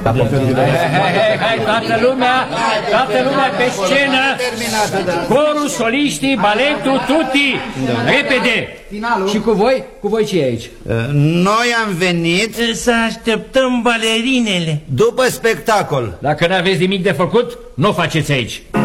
Hai, toată lumea pe scenă. Corul, soliștii, baletul, tutti. Repede. Și cu voi? Cu voi ce e aici? Noi am venit să așteptăm balerinele după spectacol. Dacă n-aveți nimic de făcut, nu o faceți aici.